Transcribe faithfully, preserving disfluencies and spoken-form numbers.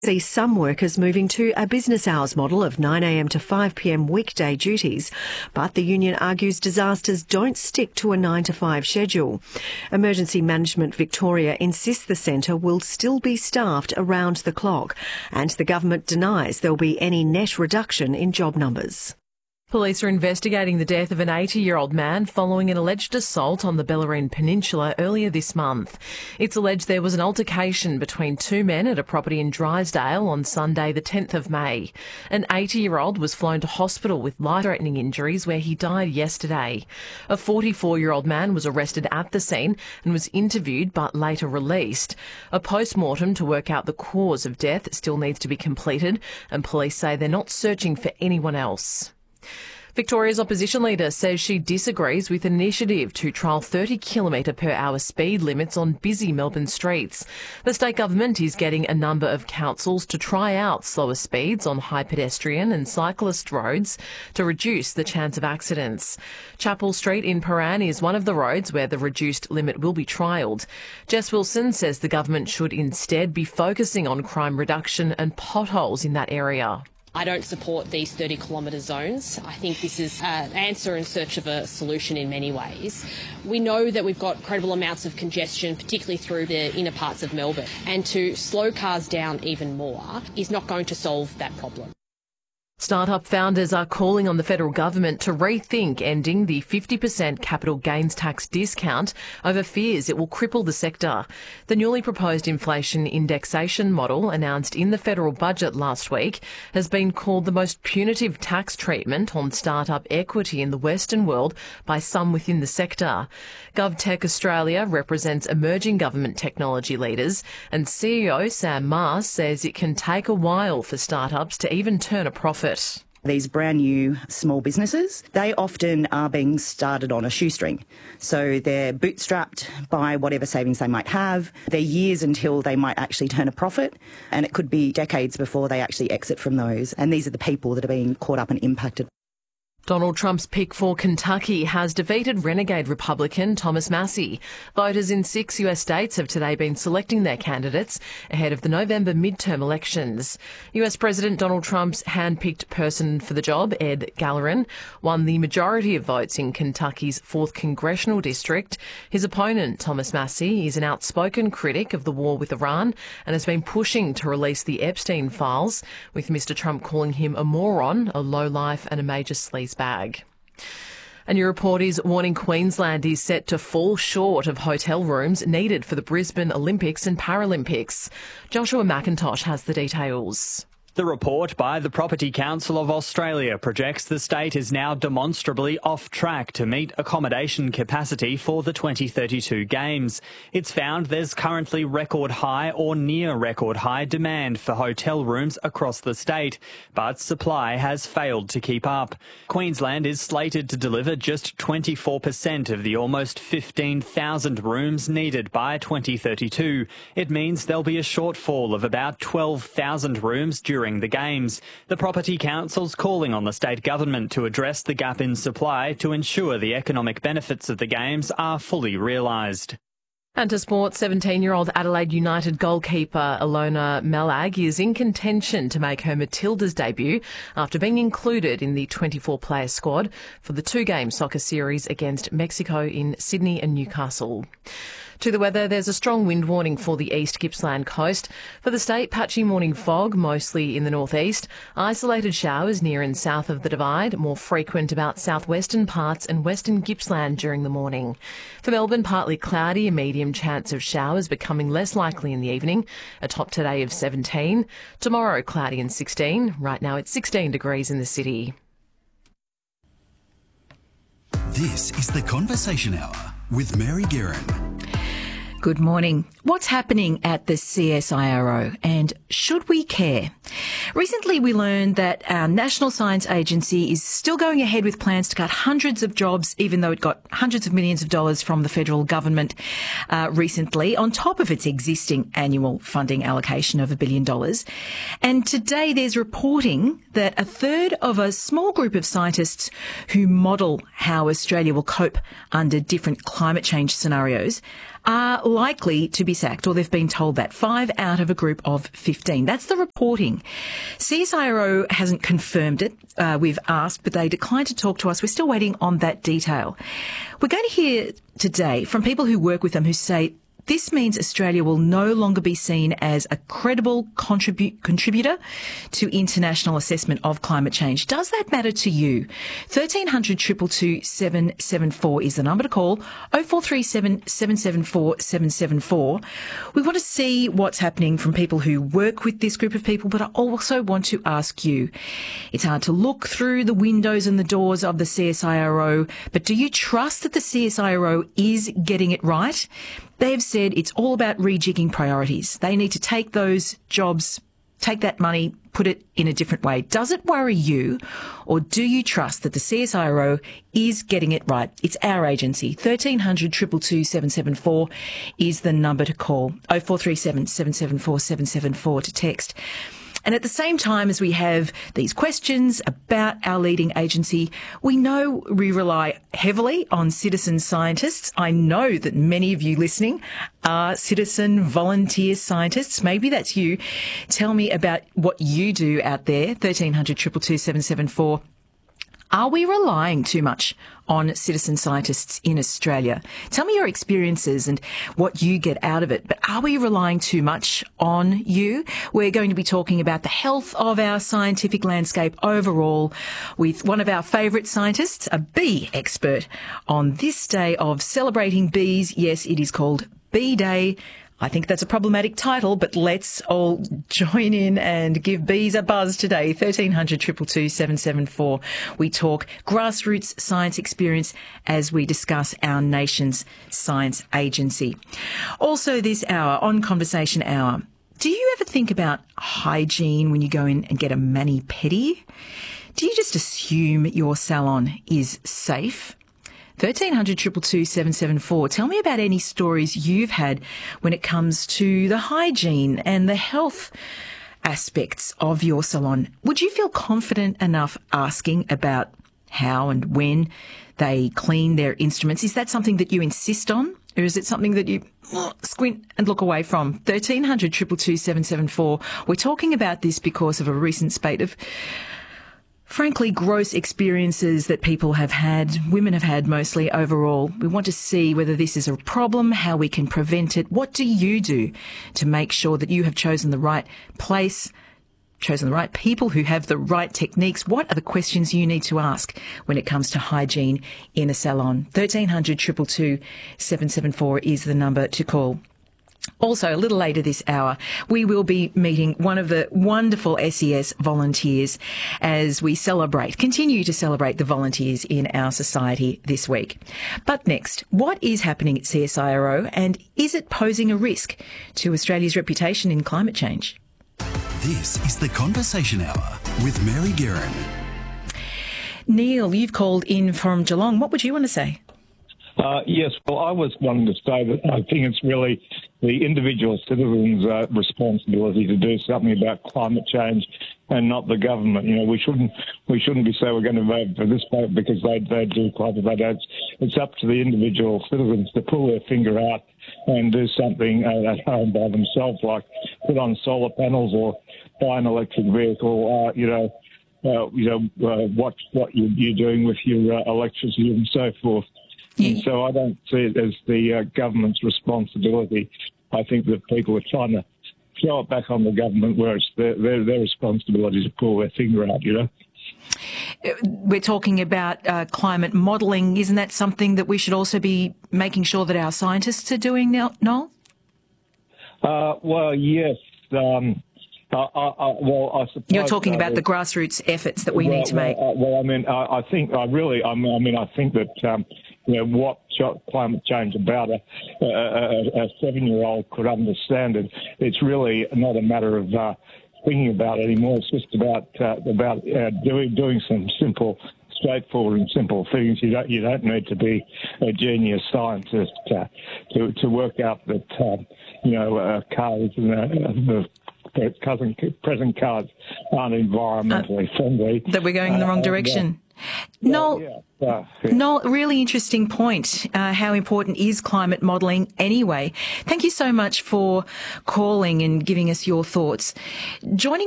See some workers moving to a business hours model of nine a m to five p m weekday duties, but the union argues disasters don't stick to a nine to five schedule. Emergency Management Victoria insists the centre will still be staffed around the clock, and the government denies there'll be any net reduction in job numbers. Police are investigating the death of an eighty-year-old man following an alleged assault on the Bellarine Peninsula earlier this month. It's alleged there was an altercation between two men at a property in Drysdale on Sunday the tenth of May. An eighty-year-old was flown to hospital with life-threatening injuries where he died yesterday. A forty-four-year-old man was arrested at the scene and was interviewed but later released. A post-mortem to work out the cause of death still needs to be completed, and police say they're not searching for anyone else. Victoria's opposition leader says she disagrees with an initiative to trial thirty kilometre per hour speed limits on busy Melbourne streets. The state government is getting a number of councils to try out slower speeds on high pedestrian and cyclist roads to reduce the chance of accidents. Chapel Street in Paran is one of the roads where the reduced limit will be trialled. Jess Wilson says the government should instead be focusing on crime reduction and potholes in that area. I don't support these thirty kilometre zones. I think this is an answer in search of a solution in many ways. We know that we've got credible amounts of congestion, particularly through the inner parts of Melbourne, and to slow cars down even more is not going to solve that problem. Startup founders are calling on the federal government to rethink ending the fifty percent capital gains tax discount over fears it will cripple the sector. The newly proposed inflation indexation model announced in the federal budget last week has been called the most punitive tax treatment on startup equity in the Western world by some within the sector. GovTech Australia represents emerging government technology leaders, and C E O Sam Mars says it can take a while for startups to even turn a profit. These brand new small businesses, they often are being started on a shoestring. So they're bootstrapped by whatever savings they might have. They're years until they might actually turn a profit, and it could be decades before they actually exit from those. And these are the people that are being caught up and impacted. Donald Trump's pick for Kentucky has defeated renegade Republican Thomas Massie. Voters in six U S states have today been selecting their candidates ahead of the November midterm elections. U S President Donald Trump's hand-picked person for the job, Ed Galeran, won the majority of votes in Kentucky's fourth congressional district. His opponent, Thomas Massie, is an outspoken critic of the war with Iran and has been pushing to release the Epstein files, with Mister Trump calling him a moron, a lowlife and a major sleaze bag. A new report is warning Queensland is set to fall short of hotel rooms needed for the Brisbane Olympics and Paralympics. Joshua McIntosh has the details. The report by the Property Council of Australia projects the state is now demonstrably off track to meet accommodation capacity for the twenty thirty-two Games. It's found there's currently record high or near record high demand for hotel rooms across the state, but supply has failed to keep up. Queensland is slated to deliver just twenty-four percent of the almost fifteen thousand rooms needed by twenty thirty-two. It means there'll be a shortfall of about twelve thousand rooms during During the Games. The Property Council's calling on the state government to address the gap in supply to ensure the economic benefits of the Games are fully realised. And to sport, seventeen-year-old Adelaide United goalkeeper Ilona Melag is in contention to make her Matildas debut after being included in the twenty-four player squad for the two-game soccer series against Mexico in Sydney and Newcastle. To the weather, there's a strong wind warning for the East Gippsland coast. For the state, patchy morning fog, mostly in the northeast. Isolated showers near and south of the Divide, more frequent about southwestern parts and western Gippsland during the morning. For Melbourne, partly cloudy, a medium chance of showers becoming less likely in the evening. A top today of seventeen. Tomorrow, cloudy and sixteen. Right now, it's sixteen degrees in the city. This is the Conversation Hour with Mary Guerin. Good morning. What's happening at the C S I R O, and should we care? Recently we learned that our National Science Agency is still going ahead with plans to cut hundreds of jobs, even though it got hundreds of millions of dollars from the federal government uh, recently, on top of its existing annual funding allocation of a billion dollars. And today there's reporting that a third of a small group of scientists who model how Australia will cope under different climate change scenarios are likely to be sacked, or they've been told that. Five out of a group of fifteen. That's the reporting. C S I R O hasn't confirmed it. Uh, we've asked, but they declined to talk to us. We're still waiting on that detail. We're going to hear today from people who work with them who say this means Australia will no longer be seen as a credible contribu- contributor to international assessment of climate change. Does that matter to you? thirteen hundred, two two two, seven seven four is the number to call. oh four three seven, seven seven four, seven seven four. We want to see what's happening from people who work with this group of people, but I also want to ask you. It's hard to look through the windows and the doors of the C S I R O, but do you trust that the C S I R O is getting it right? They've said it's all about rejigging priorities. They need to take those jobs, take that money, put it in a different way. Does it worry you, or do you trust that the C S I R O is getting it right? It's our agency. thirteen hundred, two two two, seven seven four is the number to call. oh four three seven, seven seven four, seven seven four to text. And at the same time as we have these questions about our leading agency, we know we rely heavily on citizen scientists. I know that many of you listening are citizen volunteer scientists. Maybe that's you. Tell me about what you do out there. thirteen hundred, two two two, seven seven four. Are we relying too much on citizen scientists in Australia? Tell me your experiences and what you get out of it. But are we relying too much on you? We're going to be talking about the health of our scientific landscape overall with one of our favourite scientists, a bee expert, on this day of celebrating bees. Yes, it is called Bee Day. I think that's a problematic title, but let's all join in and give bees a buzz today. thirteen hundred, two two two, seven seven four. We talk grassroots science experience as we discuss our nation's science agency. Also this hour, on Conversation Hour, do you ever think about hygiene when you go in and get a mani-pedi? Do you just assume your salon is safe? thirteen hundred, two two two, seven seven four. Tell me about any stories you've had when it comes to the hygiene and the health aspects of your salon. Would you feel confident enough asking about how and when they clean their instruments? Is that something that you insist on, or is it something that you oh, squint and look away from? thirteen hundred, two two two, seven seven four. We're talking about this because of a recent spate of frankly, gross experiences that people have had, women have had mostly overall. We want to see whether this is a problem, how we can prevent it. What do you do to make sure that you have chosen the right place, chosen the right people who have the right techniques? What are the questions you need to ask when it comes to hygiene in a salon? thirteen hundred, two two two, seven seven four is the number to call. Also, a little later this hour, we will be meeting one of the wonderful S E S volunteers as we celebrate, continue to celebrate the volunteers in our society this week. But next, what is happening at C S I R O, and is it posing a risk to Australia's reputation in climate change? This is the Conversation Hour with Mary Guerin. Neil, you've called in from Geelong. What would you want to say? Uh, yes, well, I was wanting to say that I think it's really the individual citizens' uh, responsibility to do something about climate change, and not the government. You know, we shouldn't we shouldn't be saying we're going to vote for this vote because they they do climate. They don't. It's up to the individual citizens to pull their finger out and do something uh, at home by themselves, like put on solar panels or buy an electric vehicle. Uh, you know. Uh, you know, uh, watch what you, you're doing with your uh, electricity and so forth. And so I don't see it as the uh, government's responsibility. I think that people are trying to throw it back on the government, where it's their, their, their responsibility to pull their finger out, you know. We're talking about uh, climate modelling. Isn't that something that we should also be making sure that our scientists are doing now, Noel? Uh, well, yes. Um, I, I, well, I suppose... You're talking uh, about the grassroots efforts that we well, need to well, make. Uh, well, I mean, I, I think I really, I mean, I, mean, I think that... Um, You know, what climate change about a, a, a seven-year-old could understand it. It's really not a matter of uh, thinking about it anymore. It's just about uh, about uh, doing doing some simple, straightforward and simple things. You don't you don't need to be a genius scientist uh, to to work out that um, you know uh, cars and uh, the cousin present cars aren't environmentally uh, friendly. That we're going in the wrong uh, direction. And, uh, Noel, yeah, uh, yeah. Noel, really interesting point. Uh, how important is climate modelling anyway? Thank you so much for calling and giving us your thoughts. Joining